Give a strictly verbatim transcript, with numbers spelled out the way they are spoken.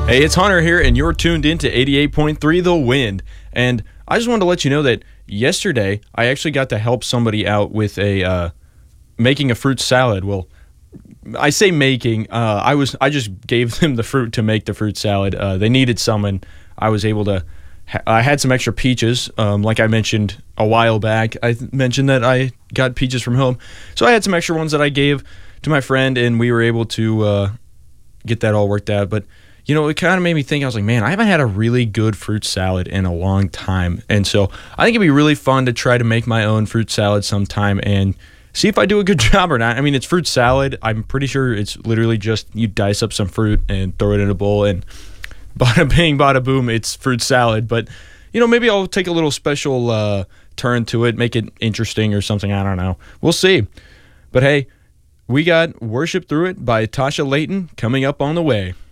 Hey, it's Hunter here, and you're tuned in to eighty-eight point three The Wind. And I just wanted to let you know that yesterday I actually got to help somebody out with a uh, making a fruit salad. Well, I say making. Uh, I was I just gave them the fruit to make the fruit salad. Uh, they needed some, and I was able to. Ha- I had some extra peaches, um, like I mentioned a while back. I th- mentioned that I got peaches from home, so I had some extra ones that I gave to my friend, and we were able to uh, get that all worked out. But you know, it kind of made me think. I was like, man, I haven't had a really good fruit salad in a long time, and so I think it'd be really fun to try to make my own fruit salad sometime and see if I do a good job or not. I mean, it's fruit salad. I'm pretty sure it's literally just you dice up some fruit and throw it in a bowl, and bada bing, bada boom, it's fruit salad. But you know, maybe I'll take a little special uh, turn to it, make it interesting or something. I don't know. We'll see. But hey, we got "Worship Through It" by Tasha Layton coming up on the way.